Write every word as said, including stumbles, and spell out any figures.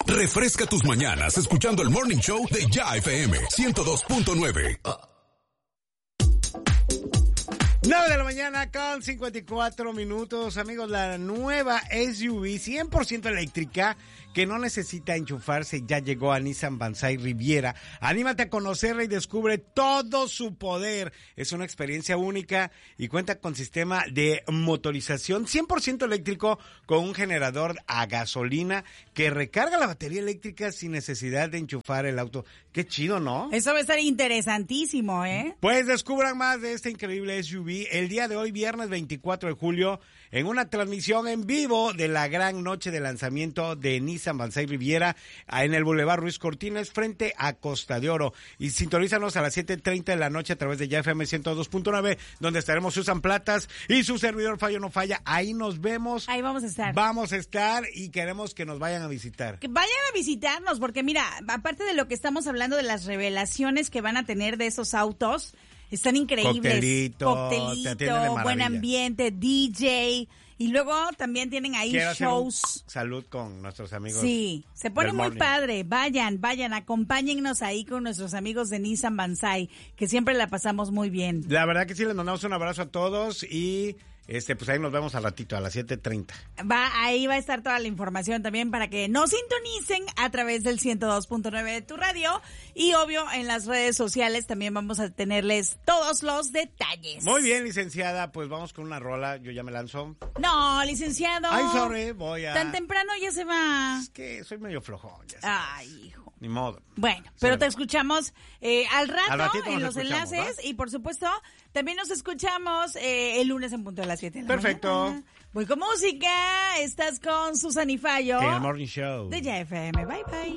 Refresca tus mañanas escuchando el Morning Show de Ya F M ciento dos punto nueve. nueve de la mañana con cincuenta y cuatro minutos, amigos. La nueva S U V cien por ciento eléctrica que no necesita enchufarse ya llegó a Nissan Banzai Riviera. Anímate a conocerla y descubre todo su poder. Es una experiencia única y cuenta con sistema de motorización cien por ciento eléctrico con un generador a gasolina que recarga la batería eléctrica sin necesidad de enchufar el auto. Qué chido, ¿no? Eso va a estar interesantísimo, ¿eh? Pues descubran más de esta increíble S U V el día de hoy, viernes veinticuatro de julio, en una transmisión en vivo de la gran noche de lanzamiento de Nissan Banzai Riviera en el Boulevard Ruiz Cortines frente a Costa de Oro. Y sintonízanos a las siete treinta de la noche a través de Ya F M ciento dos punto nueve, donde estaremos Susan Platas y su servidor Fallo No Falla. Ahí nos vemos. Ahí vamos a estar. Vamos a estar y queremos que nos vayan a visitar. Que vayan a visitarnos, porque mira, aparte de lo que estamos hablando de las revelaciones que van a tener de esos autos, están increíbles. Coctelito, Coctelito, te atienden de buen maravilla. ambiente, D J. Y luego también tienen ahí Quiero shows. hacer un salud con nuestros amigos. Sí, se pone del muy morning. padre. Vayan, vayan, acompáñennos ahí con nuestros amigos de Nissan Banzai, que siempre la pasamos muy bien. La verdad que sí, les mandamos un abrazo a todos y este pues ahí nos vemos al ratito, a las siete treinta. Va, ahí va a estar toda la información también para que nos sintonicen a través del ciento dos punto nueve de tu radio y obvio en las redes sociales también vamos a tenerles todos los detalles. Muy bien, licenciada, pues vamos con una rola, yo ya me lanzo. No, licenciado. Ay, sorry, voy a... Tan temprano ya se va. Es que soy medio flojón, ya sabes. Ay, hijo. Ni modo. Bueno, pero Sí. te escuchamos eh, al rato Al ratito en nos los escuchamos, enlaces ¿va? y por supuesto también nos escuchamos eh, el lunes en punto de las siete de la Perfecto. mañana. Voy con música, estás con Susan y Fallo En el Morning Show. de Ya F M. Bye bye.